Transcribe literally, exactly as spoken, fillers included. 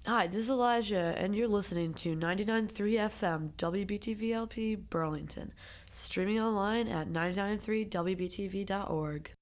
Hi, this is Elijah, and you're listening to ninety-nine point three F M W B T V L P Burlington, streaming online at ninety nine three W B T V dot org.